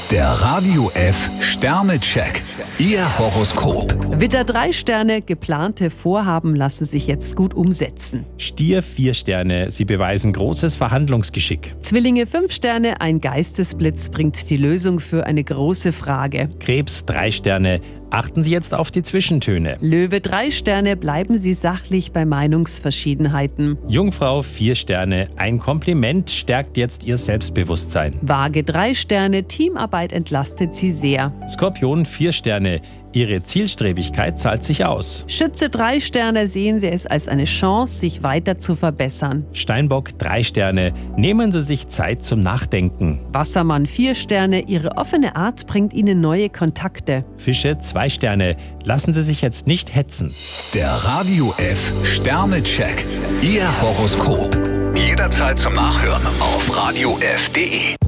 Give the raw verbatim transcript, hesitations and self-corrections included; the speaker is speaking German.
Der Radio F Sternecheck. Ihr Horoskop. Widder drei Sterne, geplante Vorhaben lassen sich jetzt gut umsetzen. Stier vier Sterne, Sie beweisen großes Verhandlungsgeschick. Zwillinge fünf Sterne, ein Geistesblitz bringt die Lösung für eine große Frage. Krebs drei Sterne, achten Sie jetzt auf die Zwischentöne. Löwe drei Sterne, bleiben Sie sachlich bei Meinungsverschiedenheiten. Jungfrau vier Sterne, ein Kompliment stärkt jetzt Ihr Selbstbewusstsein. Waage drei Sterne, Teamarbeit entlastet Sie sehr. Skorpion vier Sterne, Ihre Zielstrebigkeit zahlt sich aus. Schütze drei Sterne, sehen Sie es als eine Chance, sich weiter zu verbessern. Steinbock drei Sterne, nehmen Sie sich Zeit zum Nachdenken. Wassermann vier Sterne, Ihre offene Art bringt Ihnen neue Kontakte. Fische zwei Sterne, lassen Sie sich jetzt nicht hetzen. Der Radio F Sternecheck. Ihr Horoskop. Jederzeit zum Nachhören auf radio f punkt de.